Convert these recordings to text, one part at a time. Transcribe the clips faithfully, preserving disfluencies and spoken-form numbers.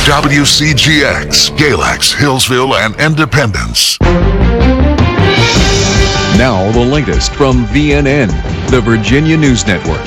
W C G X, Galax, Hillsville, and Independence. Now the latest from V N N, the Virginia News Network.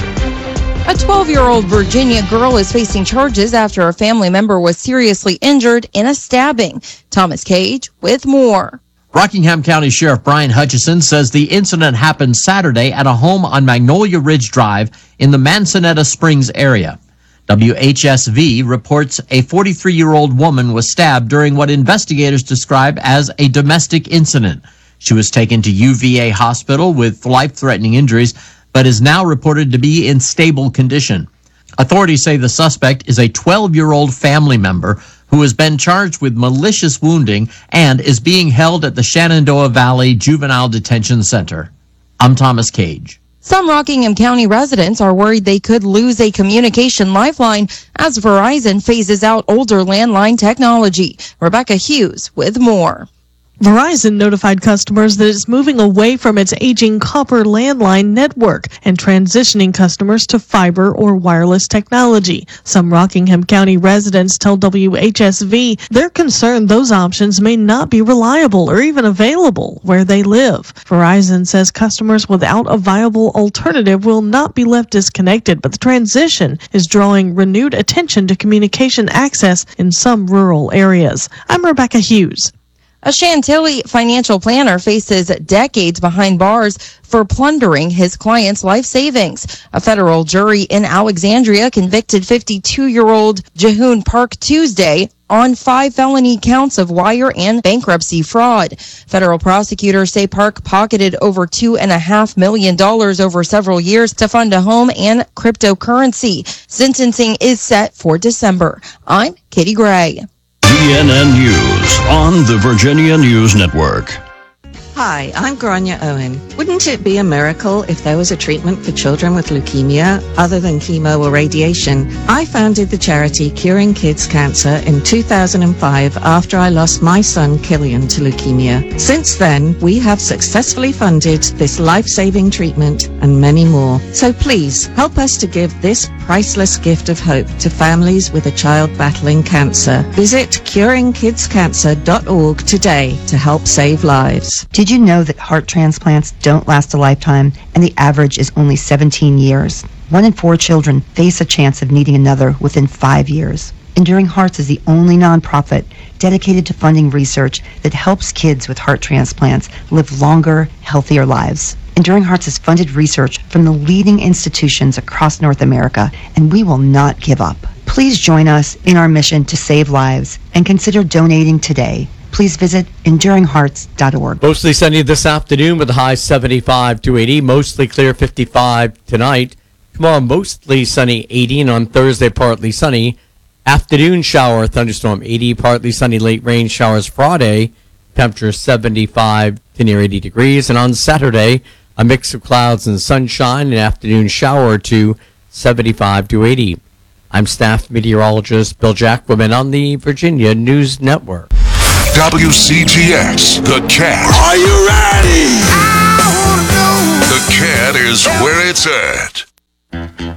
A twelve-year-old Virginia girl is facing charges after a family member was seriously injured in a stabbing. Thomas Cage with more. Rockingham County Sheriff Brian Hutchison says the incident happened Saturday at a home on Magnolia Ridge Drive in the Manzanetta Springs area. W H S V reports a forty-three-year-old woman was stabbed during what investigators describe as a domestic incident. She was taken to U V A hospital with life-threatening injuries, but is now reported to be in stable condition. Authorities say the suspect is a twelve-year-old family member who has been charged with malicious wounding and is being held at the Shenandoah Valley Juvenile Detention Center. I'm Thomas Cage. Some Rockingham County residents are worried they could lose a communication lifeline as Verizon phases out older landline technology. Rebecca Hughes with more. Verizon notified customers that it's moving away from its aging copper landline network and transitioning customers to fiber or wireless technology. Some Rockingham County residents tell W H S V they're concerned those options may not be reliable or even available where they live. Verizon says customers without a viable alternative will not be left disconnected, but the transition is drawing renewed attention to communication access in some rural areas. I'm Rebecca Hughes. A Chantilly financial planner faces decades behind bars for plundering his client's life savings. A federal jury in Alexandria convicted fifty-two-year-old Jehoon Park Tuesday on five felony counts of wire and bankruptcy fraud. Federal prosecutors say Park pocketed over two and a half million dollars over several years to fund a home and cryptocurrency. Sentencing is set for December. I'm Katie Gray. V N N News on the Virginia News Network. Hi, I'm Grania Owen. Wouldn't it be a miracle if there was a treatment for children with leukemia other than chemo or radiation? I founded the charity Curing Kids Cancer in two thousand five after I lost my son Killian to leukemia. Since then, we have successfully funded this life-saving treatment and many more. So please, help us to give this priceless gift of hope to families with a child battling cancer. Visit curing kids cancer dot org today to help save lives. Did you know that heart transplants don't last a lifetime and the average is only seventeen years? One in four children face a chance of needing another within five years. Enduring Hearts is the only nonprofit dedicated to funding research that helps kids with heart transplants live longer, healthier lives. Enduring Hearts has funded research from the leading institutions across North America, and we will not give up. Please join us in our mission to save lives and consider donating today. Please visit enduring hearts dot org. Mostly sunny this afternoon with a high seventy-five to eighty. Mostly clear fifty-five tonight. Tomorrow mostly sunny eighty, and on Thursday partly sunny. Afternoon shower, thunderstorm eighty, partly sunny, late rain showers Friday. Temperature seventy-five to near eighty degrees. And on Saturday, a mix of clouds and sunshine, an afternoon shower to seventy-five to eighty. I'm staff meteorologist Bill Jackwoman on the Virginia News Network. W C G X, The Cat. Are you ready? The Cat is where it's at.